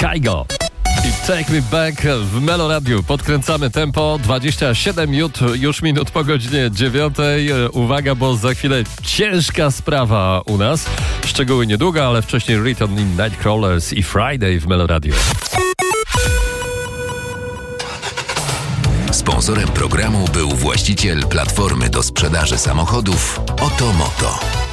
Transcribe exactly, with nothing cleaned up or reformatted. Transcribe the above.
Kygo i Take Me Back w Melo Radio. Podkręcamy tempo, dwadzieścia siedem już minut po godzinie dziewiątej. Uwaga, bo za chwilę ciężka sprawa u nas. Szczegóły niedługo, ale wcześniej Return in Nightcrawlers i Friday w Melo Radio. Sponsorem programu był właściciel platformy do sprzedaży samochodów Otomoto.